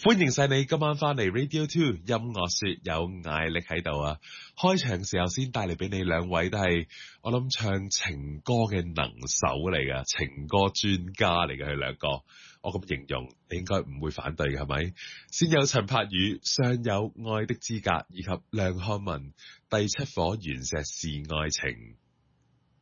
歡迎晒你今晚翻嚟 Radio 2音樂說，有艾力喺度啊！開場時候先帶嚟俾你兩位都係我諗唱情歌嘅能手嚟噶，情歌專家嚟嘅佢兩個，我咁形容你應該唔會反對嘅係咪？先有陳柏宇尚有愛的資格，以及梁漢文第七顆原石是愛情。